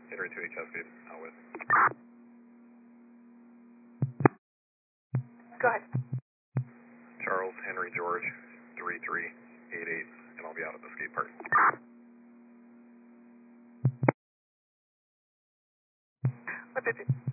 Henry 2 Cascade, out with. Go ahead. Charles, Henry, George, 3388, and I'll be out at the skate park. What is it?